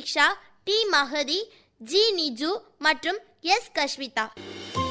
Pratiksha, D Mahdi, G நிஜு மற்றும் S கஷ்விதா.